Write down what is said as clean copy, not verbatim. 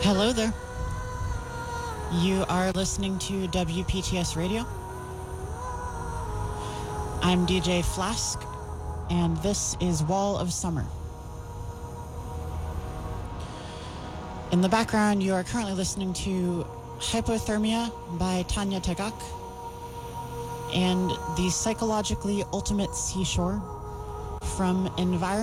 Hello there. You are listening to WPTS Radio. I'm DJ Flask, and this is Wall of Summer. In the background, you are currently listening to Hypothermia by Tanya Tagak and The Psychologically Ultimate Seashore from Environment